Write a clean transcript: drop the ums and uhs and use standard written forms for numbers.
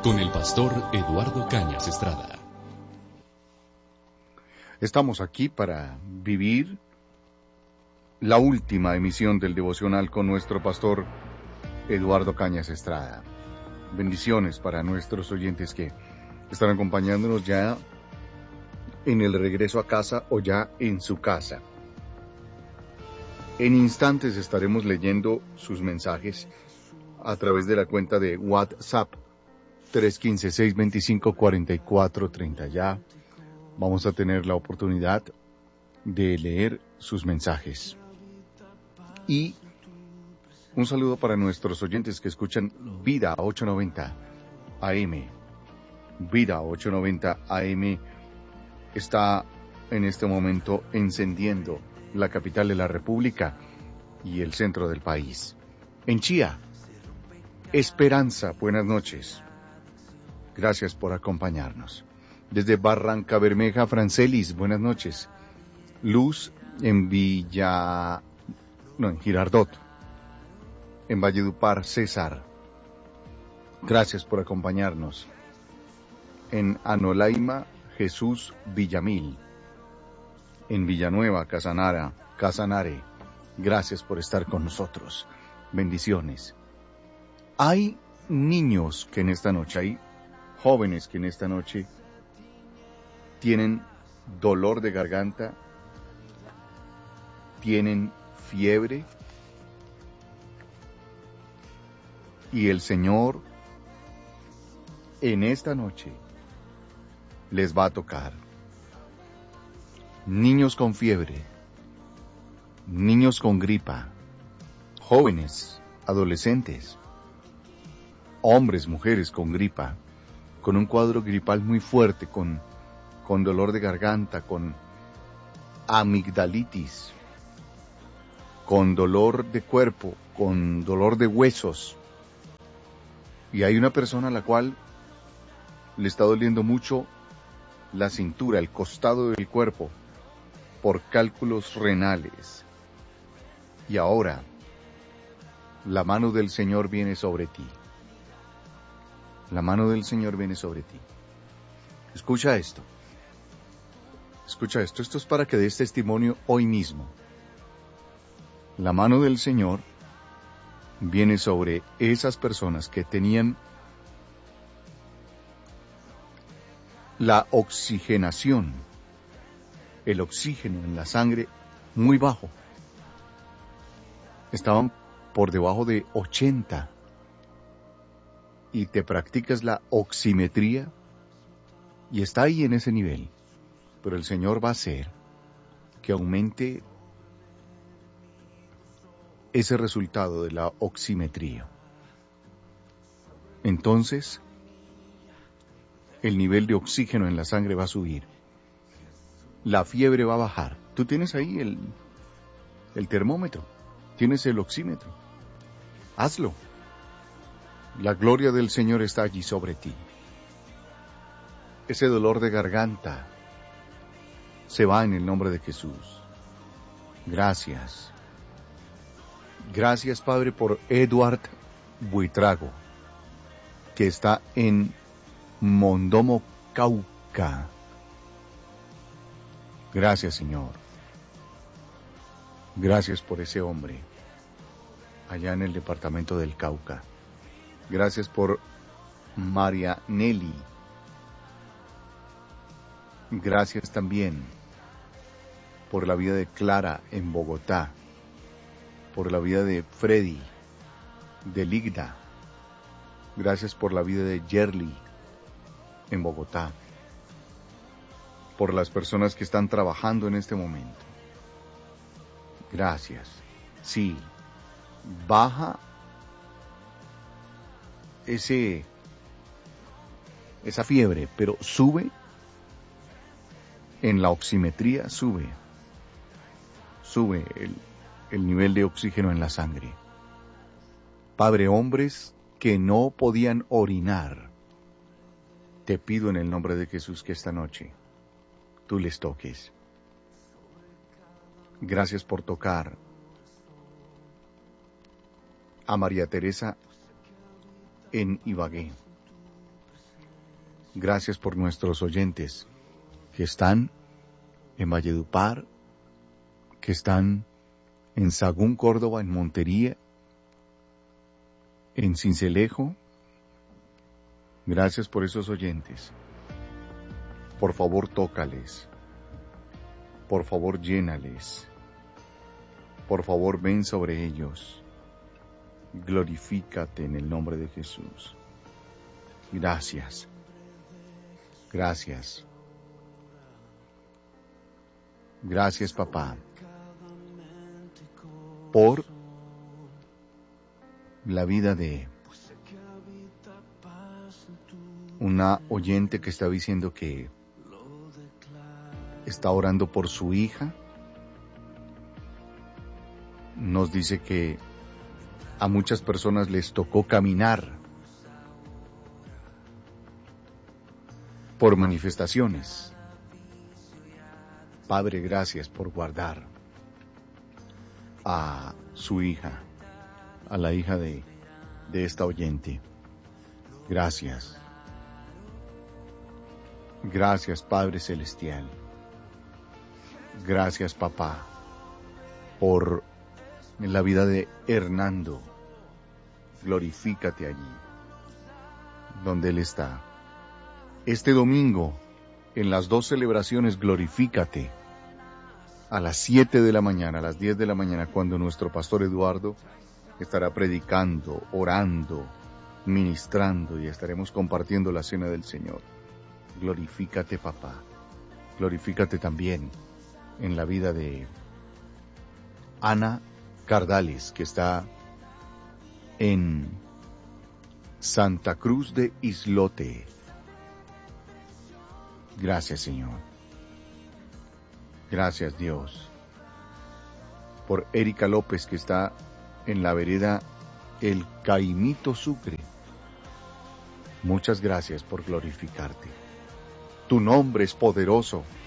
con el pastor Eduardo Cañas Estrada. Estamos aquí para vivir la última emisión del devocional con nuestro pastor Eduardo Cañas Estrada. Bendiciones para nuestros oyentes que están acompañándonos ya en el regreso a casa o ya en su casa. En instantes estaremos leyendo sus mensajes a través de la cuenta de WhatsApp 315-625-4430. Ya vamos a tener la oportunidad de leer sus mensajes. Y un saludo para nuestros oyentes que escuchan Vida 890 AM. Vida 890 AM está en este momento encendiendo la capital de la República y el centro del país. En Chía, Esperanza, buenas noches. Gracias por acompañarnos. Desde Barranca Bermeja, Francelis, buenas noches. Luz en en Girardot. En Valledupar, César. Gracias por acompañarnos. En Anolaima, Jesús Villamil. En Villanueva, Casanare. Gracias por estar con nosotros. Bendiciones. Hay niños que en esta noche, hay jóvenes que en esta noche tienen dolor de garganta, tienen fiebre, y el Señor en esta noche les va a tocar. Niños con fiebre, niños con gripa, jóvenes, adolescentes, hombres, mujeres con gripa, con un cuadro gripal muy fuerte, con dolor de garganta, con amigdalitis, con dolor de cuerpo, con dolor de huesos. Y hay una persona a la cual le está doliendo mucho la cintura, el costado del cuerpo, por cálculos renales. Y ahora, la mano del Señor viene sobre ti. La mano del Señor viene sobre ti. Escucha esto. Escucha esto. Esto es para que des testimonio hoy mismo. La mano del Señor viene sobre esas personas que tenían la oxigenación, el oxígeno en la sangre muy bajo. Estaban por debajo de 80. Y te practicas la oximetría y está ahí en ese nivel. Pero el Señor va a hacer que aumente ese resultado de la oximetría. Entonces, el nivel de oxígeno en la sangre va a subir. La fiebre va a bajar. Tú tienes ahí el termómetro, tienes el oxímetro. Hazlo. La gloria del Señor está allí sobre ti. Ese dolor de garganta se va en el nombre de Jesús. Gracias. Gracias, Padre, por Edward Buitrago, que está en Mondomo, Cauca. Gracias, Señor. Gracias por ese hombre allá en el departamento del Cauca. Gracias por María Nelly. Gracias también por la vida de Clara en Bogotá, por la vida de Freddy, de Ligda. Gracias por la vida de Yerly en Bogotá, por las personas que están trabajando en este momento. Gracias. Sí, baja esa fiebre, pero sube en la oximetría, sube el nivel de oxígeno en la sangre. Padre, hombres que no podían orinar, te pido en el nombre de Jesús que esta noche tú les toques. Gracias por tocar a María Teresa en Ibagué. Gracias por nuestros oyentes que están en Valledupar, que están en Sagún, Córdoba, en Montería, en Sincelejo. Gracias por esos oyentes. Por favor, tócales. Por favor, llénales. Por favor, ven sobre ellos. Glorifícate en el nombre de Jesús. Gracias. Gracias. Gracias, papá, por la vida de una oyente que está diciendo que está orando por su hija. Nos dice que a muchas personas les tocó caminar por manifestaciones. Padre, gracias por guardar a su hija, a la hija de esta oyente. Gracias. Gracias, Padre Celestial. Gracias, papá, por la vida de Hernando. Glorifícate allí, donde él está. Este domingo, en las 2 celebraciones, glorifícate. A las 7 de la mañana, a las 10 de la mañana, cuando nuestro pastor Eduardo estará predicando, orando, ministrando, y estaremos compartiendo la cena del Señor. Glorifícate, papá. Glorifícate también en la vida de Ana Cardales, que está en Santa Cruz de Islote. Gracias, Señor. Gracias, Dios. Por Erika López, que está en la vereda El Caimito Sucre. Muchas gracias por glorificarte. Tu nombre es poderoso.